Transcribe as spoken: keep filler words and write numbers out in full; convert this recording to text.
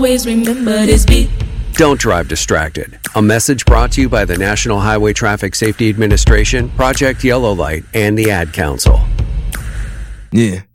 Always remember this beat. Don't drive distracted. A message brought to you by the National Highway Traffic Safety Administration, Project Yellow Light, and the Ad Council. Yeah.